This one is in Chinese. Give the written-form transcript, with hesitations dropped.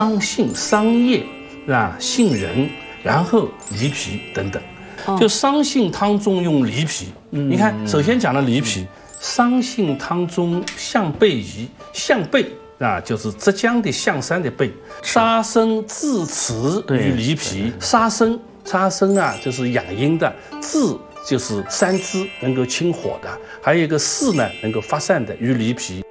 桑杏、桑叶啊、杏仁，然后梨皮等等。就桑杏汤中用梨皮，你看，首先讲了梨皮，桑杏汤中象背宜，象背啊，就是浙江的象山的背。沙参、枳慈与梨皮，沙参啊，就是养阴的，枳就是三支能够清火的，还有一个柿呢，能够发散的与梨皮。